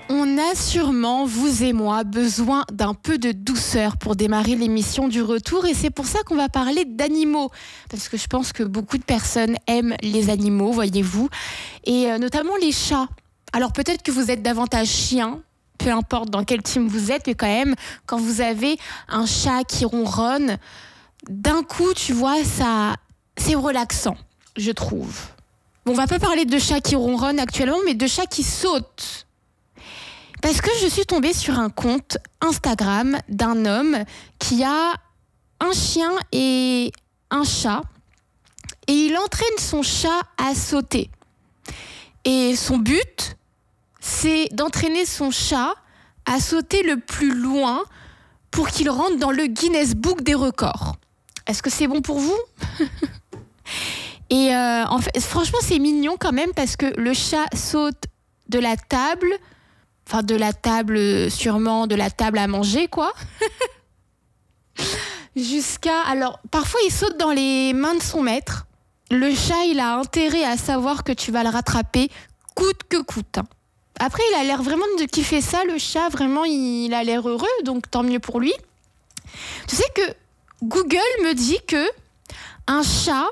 On a sûrement, vous et moi, besoin d'un peu de douceur pour démarrer l'émission du retour et c'est pour ça qu'on va parler d'animaux. Parce que je pense que beaucoup de personnes aiment les animaux, voyez-vous, et notamment les chats. Alors peut-être que vous êtes davantage chien, peu importe dans quel team vous êtes, mais quand même, quand vous avez un chat qui ronronne, d'un coup, tu vois, ça, c'est relaxant, je trouve. Bon, on va pas parler de chats qui ronronnent actuellement, mais de chats qui sautent. Parce que je suis tombée sur un compte Instagram d'un homme qui a un chien et un chat. Et il entraîne son chat à sauter. Et son but, c'est d'entraîner son chat à sauter le plus loin pour qu'il rentre dans le Guinness Book des records. Est-ce que c'est bon pour vous ? Et en fait, franchement, c'est mignon quand même parce que le chat saute de la table... Enfin, de la table, sûrement de la table à manger, quoi. Jusqu'à... Alors, parfois, il saute dans les mains de son maître. Le chat, il a intérêt à savoir que tu vas le rattraper coûte que coûte. Après, il a l'air vraiment de kiffer ça, le chat. Vraiment, il a l'air heureux, donc tant mieux pour lui. Tu sais que Google me dit que un chat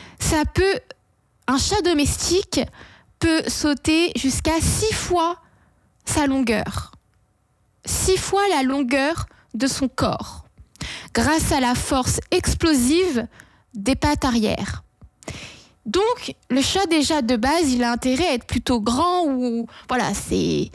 domestique peut sauter jusqu'à 6 fois sa longueur. 6 fois la longueur de son corps, grâce à la force explosive des pattes arrière. Donc, le chat, déjà, de base, il a intérêt à être plutôt grand ou... Voilà, c'est...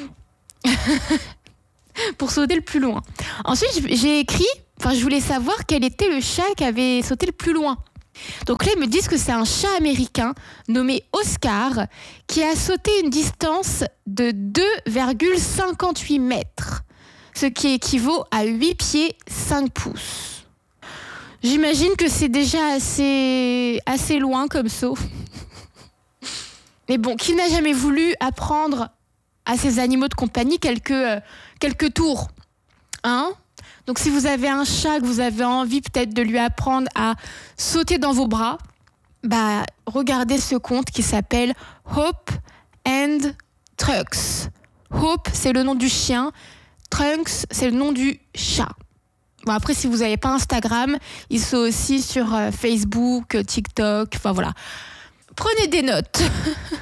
pour sauter le plus loin. Ensuite, je voulais savoir quel était le chat qui avait sauté le plus loin. Donc là, ils me disent que c'est un chat américain nommé Oscar qui a sauté une distance de 2,58 mètres, ce qui équivaut à 8 pieds 5 pouces. J'imagine que c'est déjà assez loin comme saut. Mais bon, qui n'a jamais voulu apprendre à ses animaux de compagnie quelques tours, hein ? Donc si vous avez un chat, que vous avez envie peut-être de lui apprendre à sauter dans vos bras, regardez ce compte qui s'appelle Hope and Trunks. Hope, c'est le nom du chien. Trunks, c'est le nom du chat. Bon, après, si vous n'avez pas Instagram, ils sont aussi sur Facebook, TikTok, enfin voilà. Prenez des notes.